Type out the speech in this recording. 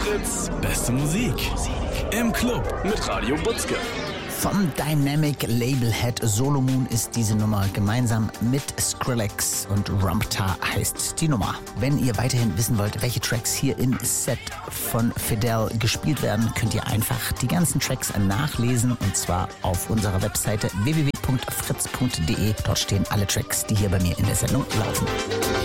Fritz, beste Musik. Im Club mit Radio Butzke. Vom Dynamic Labelhead Solomoon ist diese Nummer gemeinsam mit Skrillex und Rumpta heißt die Nummer. Wenn ihr weiterhin wissen wollt, welche Tracks hier im Set von Fidel gespielt werden, könnt ihr einfach die ganzen Tracks nachlesen und zwar auf unserer Webseite www.fritz.de. Dort stehen alle Tracks, die hier bei mir in der Sendung laufen.